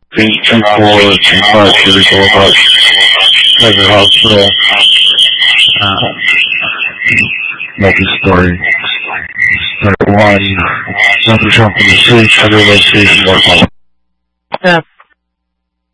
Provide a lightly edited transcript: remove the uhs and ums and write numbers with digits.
being too poor, too much, irritable about private hospital. Multi-story. Start one, Dr. Trump in the streets, other location, more. Yeah.